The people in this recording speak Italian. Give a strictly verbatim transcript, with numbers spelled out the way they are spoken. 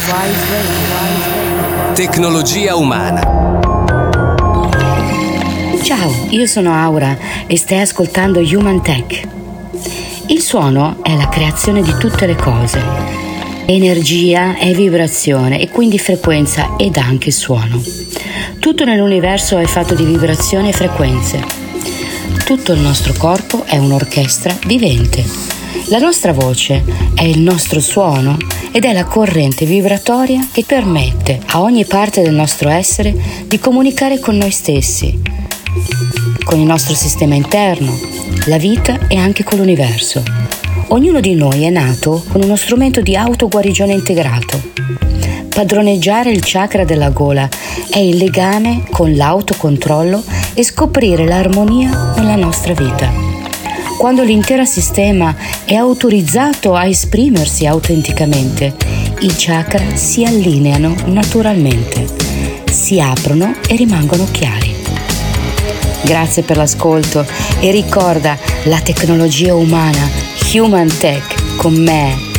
Tecnologia umana. Ciao, io sono Aura e stai ascoltando Human Tech. Il suono è la creazione di tutte le cose. Energia è vibrazione e quindi frequenza ed anche suono. Tutto nell'universo è fatto di vibrazioni e frequenze. Tutto il nostro corpo è un'orchestra vivente. La nostra voce è il nostro suono ed è la corrente vibratoria che permette a ogni parte del nostro essere di comunicare con noi stessi, con il nostro sistema interno, la vita e anche con l'universo. Ognuno di noi è nato con uno strumento di autoguarigione integrato. Padroneggiare il chakra della gola è il legame con l'autocontrollo e scoprire l'armonia nella nostra vita. Quando l'intero sistema è autorizzato a esprimersi autenticamente, i chakra si allineano naturalmente, si aprono e rimangono chiari. Grazie per l'ascolto e ricorda la tecnologia umana, Human Tech, con me,